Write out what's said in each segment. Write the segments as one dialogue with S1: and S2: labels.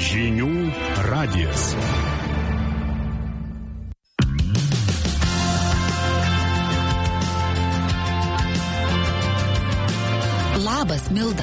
S1: Žinių radijas.
S2: Labas, Milda.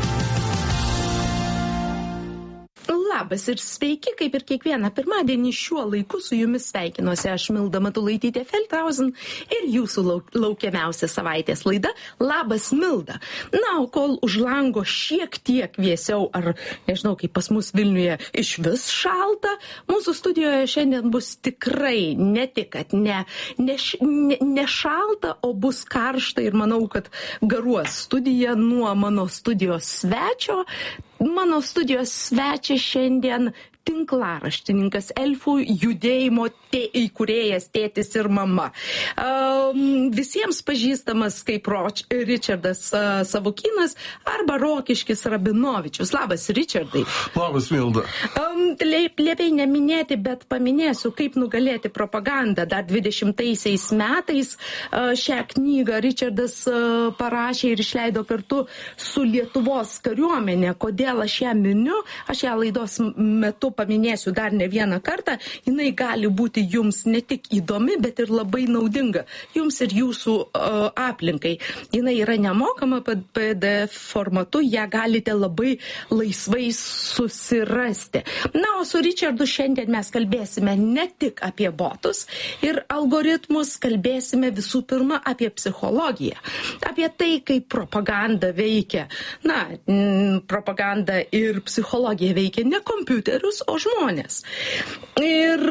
S3: Labas ir sveiki, kaip ir kiekvieną pirmadienį šiuo laiku su jumis sveikinuosi aš Milda Matulaitytė-Feldhausen ir jūsų laukiamiausia savaitės laida Labas, Milda. Na, o kol už lango šiek tiek vėsiau, ar nežinau, kaip pas mus Vilniuje iš vis šalta, mūsų studijoje šiandien bus tikrai ne tik, kad ne šalta, o bus karšta ir manau, kad garuos studija nuo mano studijos svečio. Mano studijos svečias šiandien tinklaraštininkas, elfų judėjimo įkūrėjas, tėtis ir mama. Visiems pažįstamas kaip Ričardas Savukynas arba Rokiškis Rabinovičius. Labas, Ričardai.
S4: Labas, Milda.
S3: Liepiai neminėti, bet paminėsiu, kaip nugalėti propagandą. Dar 20-aisiais metais šią knygą Ričardas parašė ir išleido kartu su Lietuvos kariuomenė. Kodėl aš ją miniu? Aš ją laidos metu paminėsiu dar ne vieną kartą. Jinai gali būti jums ne tik įdomi, bet ir labai naudinga. Jums ir jūsų aplinkai. Jinai yra nemokama PDF formatu, ją galite labai laisvai susirasti. Na, o su Ričardu šiandien mes kalbėsime ne tik apie botus ir algoritmus, kalbėsime visų pirma apie psichologiją. Apie tai, kaip propaganda veikia. Na, propaganda ir psichologija veikia ne kompiuterius, o žmonės. Ir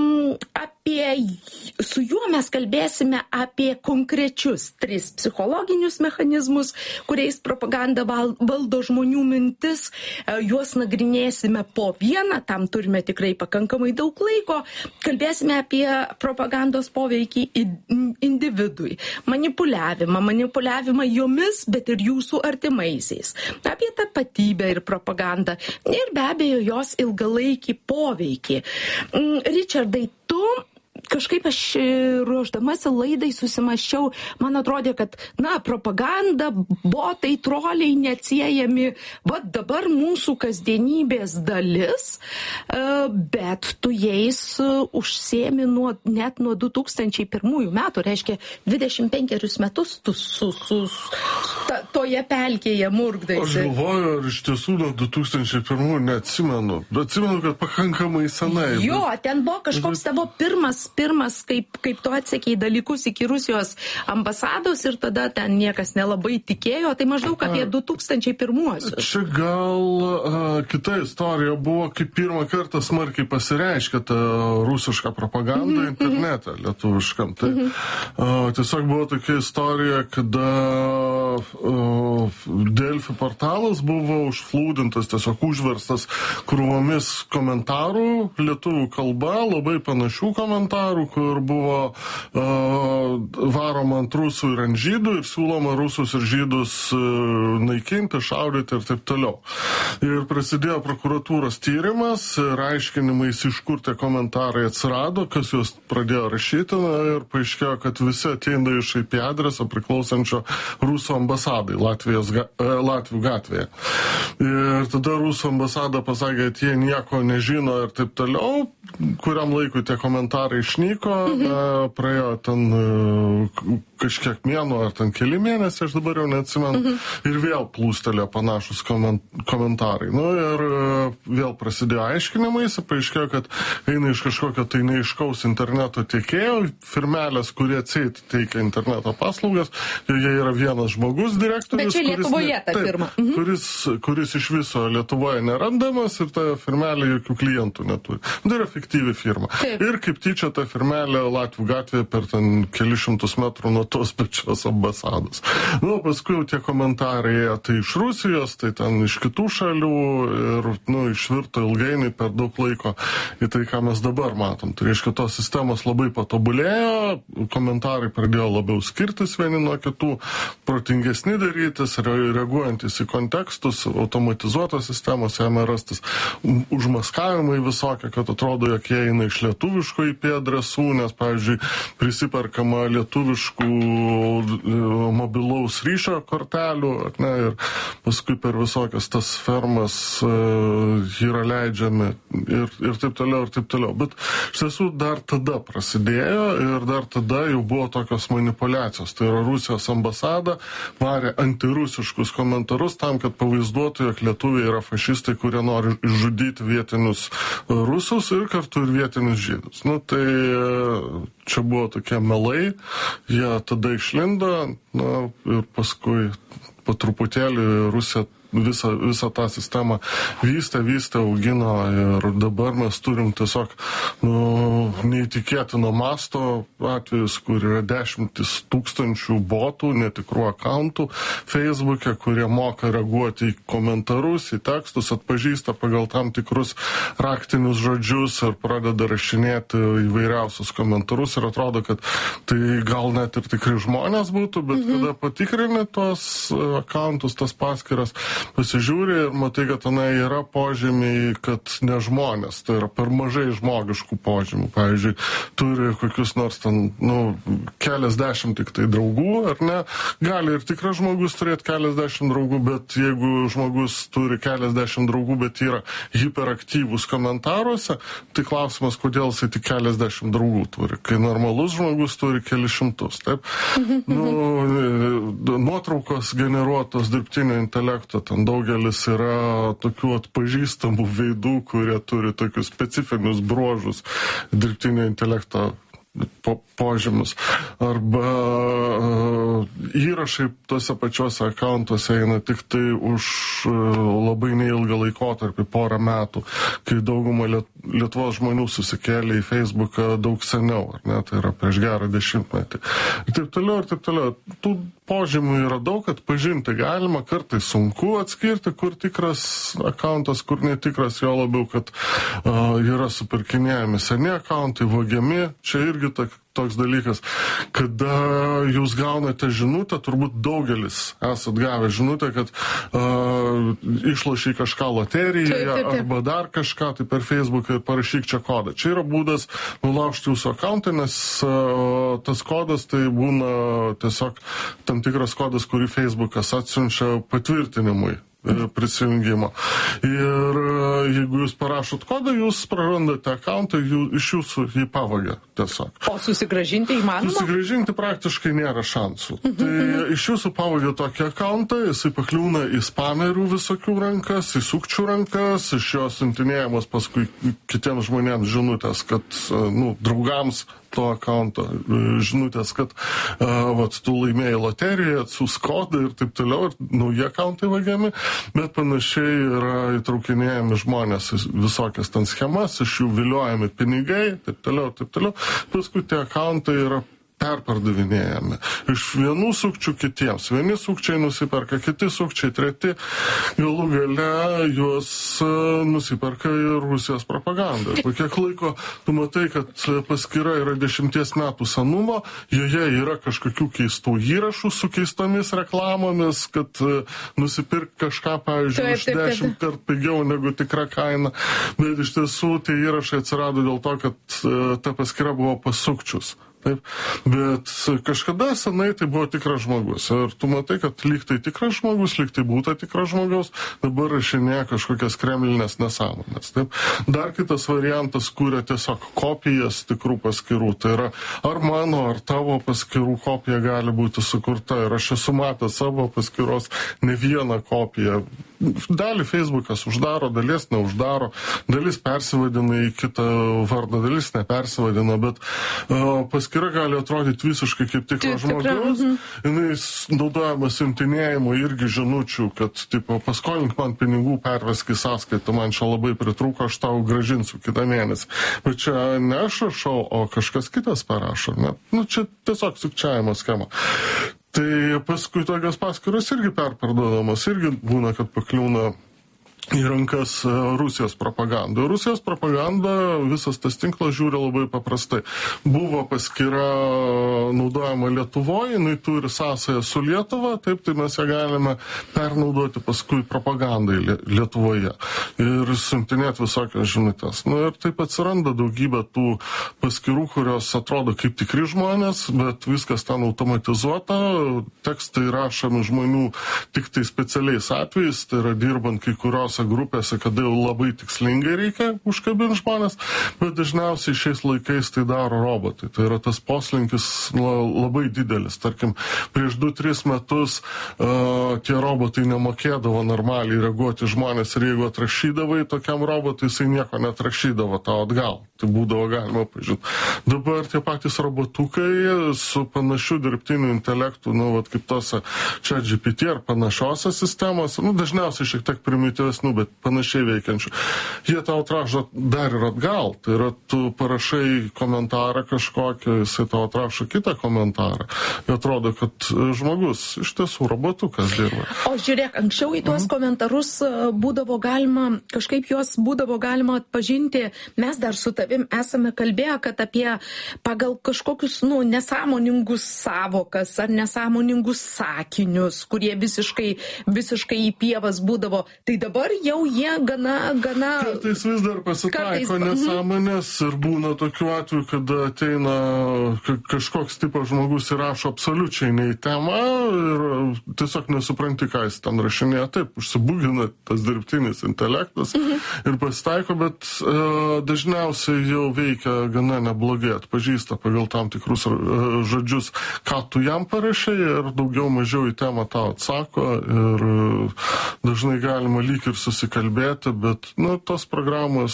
S3: su juo mes kalbėsime apie konkrečius 3 psichologinius mechanizmus, kuriais propaganda valdo žmonių mintis. Juos nagrinėsime po vieną, tam turime tikrai pakankamai daug laiko. Kalbėsime apie propagandos poveikį individui, manipuliavimą jomis, bet ir jūsų artimaisiais. Apie tapatybę ir propagandą. Ir be abejo, jos ilgalaikį poveikį. Ričardai, tu kažkaip aš ruošdamasi laidai susimąsčiau, man atrodė, kad, propaganda, botai, troliai neatsiejami, dabar mūsų kasdienybės dalis, bet tu jais užsiemi net nuo 2001 metų, reiškia 25 metus tu toje pelkėje murkdaisi.
S4: Aš galvoju, ar iš tiesų nuo 2001 neatsimenu, bet atsimenu, kad pakankamai senai.
S3: Jo, ten buvo kažkoks tavo pirmas, kaip tu atsekei dalykus iki Rusijos ambasados ir tada ten niekas nelabai tikėjo, tai maždaug apie 2001.
S4: Čia gal kita istorija buvo, kaip pirmą kartą smarkiai pasireiškė ta rusiška propaganda internete lietuviškam. Tai tiesiog buvo tokia istorija, kada Delfi portalas buvo užflūdintas, tiesiog užverstas krūvomis komentarų lietuvių kalba, labai panašių komentarų, kur buvo varoma ant rusų ir ant žydų ir siūloma rusus ir žydus naikinti, šaudyti ir taip toliau. Ir prasidėjo prokuratūros tyrimas ir aiškinimais, iš kur tie komentarai atsirado, kas juos pradėjo rašyti, ir paaiškėjo, kad visi ateina iš IP adreso priklausančio Rusų ambasadai Latvių gatvėje. Ir tada Rusų ambasada pasakė, kad jie nieko nežino ir taip toliau. Kuriam laikui tie komentarai išnyko, praėjo ten kažkiek mėnų ar ten keli mėnesiai, aš dabar jau neatsimenu, ir vėl plūstelėjo panašus komentarai. Ir vėl prasidėjo aiškinimais, paaiškėjo, kad eina iš kažkokio tai neiškaus interneto tiekėjo, firmelės, kurie atseit teikia interneto paslaugas, joje yra vienas žmogus direktorius,
S3: bet čia Lietuvoje ta firma.
S4: Kuris iš viso Lietuvoje nerandamas ir ta firmelė jokių klientų neturi. Tai yra fiktyvi firma. Taip. Ir kaip tyčia ta firmelė Latvių gatvėje per ten kelišimtus metrų nuo tos pačios ambasados. Paskui jau tie komentarai tai iš Rusijos, tai ten iš kitų šalių ir išvirto ilgainiui per daug laiko į tai, ką mes dabar matom. Tai reiškia, tos sistemos labai patobulėjo, komentarai pradėjo labiau skirtis vieni nuo kitų, protingesni darytis, reaguojantis į kontekstus, automatizuotos sistemos, jame rastis užmaskavimai visokie, kad atrodo atrodo, jog jie eina iš lietuviško IP adresų, nes, pavyzdžiui, prisiperkama lietuviškų mobilaus ryšio kortelių, ne, ir paskui per visokias tas fermas yra leidžiami ir taip toliau, ir taip toliau. Bet iš tiesų dar tada prasidėjo ir dar tada jau buvo tokios manipulacijos. Tai yra Rusijos ambasada varė antirusiškus komentarus tam, kad pavaizduotų, jog lietuviai yra fašistai, kurie nori išžudyti vietinius rusus ir kartu ir vietinius žydus. Nu, tai čia buvo tokie melai, jie tada išlindo, na, ir paskui po truputėlį Rusija visą tą sistemą vystė, augino ir dabar mes turim tiesiog neįtikėtino masto atvejus, kur yra 10 000 botų, netikrų akauntų Facebook'e, kurie moka reaguoti į komentarus, į tekstus, atpažįsta pagal tam tikrus raktinius žodžius ir pradeda rašinėti įvairiausius komentarus ir atrodo, kad tai gal net ir tikri žmonės būtų, bet kada patikrini tos akauntus, tas paskyras, pasižiūri ir matai, kad tenai yra požymiai, kad ne žmonės, tai yra per mažai žmogiškų požymių. Pavyzdžiui, turi kokius nors ten, keliasdešimt tik tai draugų, ar ne? Gali ir tikras žmogus turėti keliasdešimt draugų, bet jeigu žmogus turi keliasdešimt draugų, bet yra hiperaktyvus komentaruose, tai klausimas, kodėl jisai tik keliasdešimt draugų turi, kai normalus žmogus turi kelis šimtus, taip? Nuotraukos generuotos dirbtinio intelekto, ten daugelis yra tokių atpažįstamų veidų, kurie turi tokius specifinius bruožus dirbtinio intelekto požymus. Arba įrašai tose pačiuose akauntuose eina tik tai už labai neilgą laikotarpį, porą metų, kai dauguma Lietuvos žmonių susikėlė į Facebooką daug seniau, ar ne, tai yra prieš gerą 10 metį. Ir taip toliau, ir taip toliau. Tų požymių yra daug, atpažinti galima, kartais sunku atskirti, kur tikras akauntas, kur netikras, jo labiau, kad yra supirkinėjami seni akauntai, vogiami. Čia irgi toks dalykas, kada jūs gaunate žinutę, turbūt daugelis esat gavę žinutę, kad išlošiai kažką loterijoje arba dar kažką, tai per Facebooką ir parašyk čia kodą. Čia yra būdas nulaužti jūsų akauntą, nes tas kodas tai būna tiesiog tam tikras kodas, kurį Facebookas atsiunčia patvirtinimui prisijungimo. Ir jeigu jūs parašot kodą, jūs prarandate akauntą, iš jūsų jį pavagia tiesiog.
S3: O susigrąžinti įmanoma?
S4: Susigrąžinti praktiškai nėra šansų. Tai iš jūsų pavagia tokį akauntą, jisai pakliūna į spamerių visokių rankas, į sukčių rankas, iš jos siuntinėjamos paskui kitiems žmonėms žinutės, kad, draugams to akaunto žinutės, kad tu laimėjai loteriją, atsiųsk kodą ir taip toliau, ir nauji akauntai vagiami, bet panašiai yra įtraukinėjami žmonės visokias ten schemas, iš jų viliojami pinigai, taip toliau, taip toliau. Paskui tie akauntai yra perpardavinėjami. Iš vienų sukčių kitiems. Vieni sukčiai nusiperka, kiti sukčiai, treti. Galų gale juos nusiperka ir Rusijos propaganda. Po kiek laiko tu matai, kad paskyra yra 10 metų senumo, joje yra kažkokių keistų įrašų su keistomis reklamomis, kad nusipirk kažką, pavyzdžiui, už 10 kartų pigiau negu tikra kaina. Bet iš tiesų tie įrašai atsirado dėl to, kad ta paskyra buvo pas sukčius. Taip. Bet kažkada senai tai buvo tikras žmogus. Ir tu matai, kad lyg tai tikras žmogus, lyg tai būtų tikras žmogaus, dabar rašinėja kažkokias kremlinės nesąmonės. Taip. Dar kitas variantas kūrė tiesiog kopijas tikrų paskyrų. Tai yra, ar mano, ar tavo paskyrų kopija gali būti sukurta. Ir aš esu matęs savo paskyros ne vieną kopiją. Dalį Facebookas uždaro, dalies neuždaro, dalis persivadina į kitą vardą, dalis nepersivadina, bet paskyra gali atrodyti visiškai kaip tikras žmogus. Jis naudojama siuntinėjimo irgi žinučių, kad paskolink man pinigų, pervesk į sąskaitą, man čia labai pritrūko, aš tau grąžinsiu kitą mėnesį. Bet čia ne aš rašau, o kažkas kitas parašo. Ne? Čia tiesiog sukčiavimo schema. Tai paskui tokios paskyros irgi perparduodamos, irgi būna, kad pakliūna į rankas Rusijos propagandą. Rusijos propaganda, visas tas tinklas žiūri labai paprastai. Buvo paskyra naudojama Lietuvoje, jinai turi sąsają su Lietuva, taip, tai mes ją galime pernaudoti paskui propagandai Lietuvoje ir siuntinėti visokias žinutės. Ir taip atsiranda daugybė tų paskyrų, kurios atrodo kaip tikri žmonės, bet viskas ten automatizuota, tekstai rašomi žmonių tik tai specialiais atvejais, tai yra dirbant kai kurios grupėse, kada jau labai tikslingai reikia užkabinti žmonės, bet dažniausiai šiais laikais tai daro robotai. Tai yra tas poslinkis labai didelis. Tarkim, prieš 2-3 metus tie robotai nemokėdavo normaliai reaguoti žmonės ir jeigu atrašydavai tokiam robotui, jisai nieko neatrašydavo tau atgal. Tai būdavo galima pažiūrėti. Dabar tie patys robotukai su panašiu dirbtiniu intelektu, kaip tose ChatGPT ar panašiose sistemos, dažniausiai šiek tiek primityvesnių, bet panašiai veikiančių. Jie tau atrašo dar ir atgal. Tai yra, tu parašai komentarą kažkokį, jisai tau atrašo kitą komentarą. Ir atrodo, kad žmogus iš tiesų robotukas dirba.
S3: O žiūrėk, anksčiau į tuos komentarus būdavo galima, kažkaip juos būdavo galima atpažinti. Mes dar su tavim esame kalbėję, kad apie pagal kažkokius, nesąmoningus savokas ar nesąmoningus sakinius, kurie visiškai į pievas būdavo. Tai dabar jau jie gana...
S4: Kartais vis dar pasitaiko nesąmonės ir būna tokių atvejų, kada ateina kažkoks tipas žmogus ir rašo absoliučiai ne į temą ir tiesiog nesupranti, ką jis ten rašinėja. Taip, užsibūgina tas dirbtinis intelektas ir pasitaiko, bet dažniausiai jau veikia gana neblogai, atpažįsta pagal tam tikrus žodžius, ką tu jam parašai ir daugiau mažiau į temą tau atsako ir dažnai galima lyg ir susikalbėti, bet, tos programos,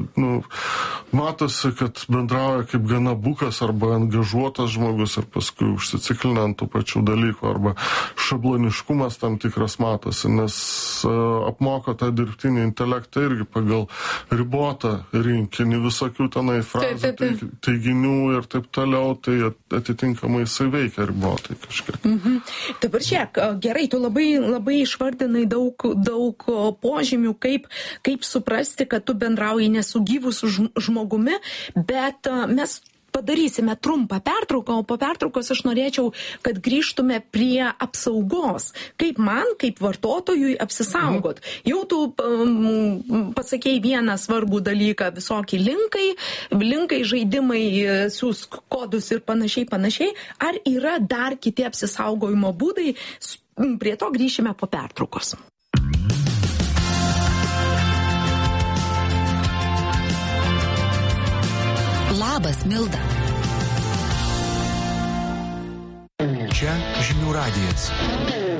S4: matosi, kad bendrauja kaip gana bukas arba angažuotas žmogus ir paskui užsiciklina ant tų pačių dalykų arba šabloniškumas tam tikras matosi, nes apmoko tą dirbtinį intelektą irgi pagal ribotą rinkinį visokių tenai frazų, teiginių ir taip toliau, tai atitinkamai jisai veikia ribotai kažkiek.
S3: Dabar žiūrėk, gerai, tu labai išvardinai daug požymių, kaip suprasti, kad tu bendrauji ne su gyvu žmogumi, bet mes padarysime trumpą pertrauką, o po pertraukos aš norėčiau, kad grįžtume prie apsaugos. Kaip man, kaip vartotojui apsisaugot. Jau tu pasakei vieną svarbų dalyką, visokie linkai, žaidimai, siūsk kodus ir panašiai. Ar yra dar kiti apsisaugojimo būdai? Prie to grįšime po pertraukos.
S2: Labas, Milda.
S1: Čia Žinių radijas.